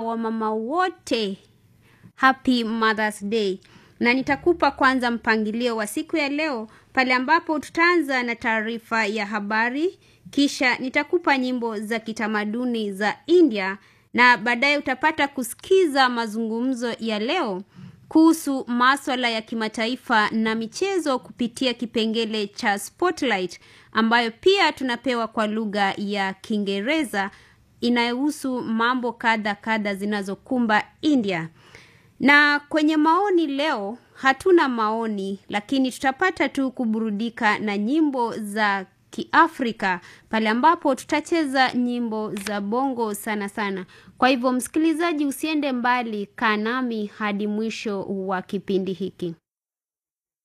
wamama wote Happy Mother's Day. Na nitakupa kwanza mpangilio wa siku ya leo, pale ambapo tutaanza na taarifa ya habari, kisha nitakupa nyimbo za kitamaduni za India, na baadaye utapata kusikiza mazungumzo ya leo kuhusu masuala ya kimataifa na michezo kupitia kipengele cha Spotlight, ambayo pia tunapewa kwa lugha ya Kiingereza, inayohusu mambo kadha zinazokumba India. Na kwenye maoni leo hatuna maoni, lakini tutapata tu kuburudika na nyimbo za Kiafrika, pale ambapo tutacheza nyimbo za bongo sana. Kwa hivyo msikilizaji, usiende mbali, kaa nami hadi mwisho wa kipindi hiki.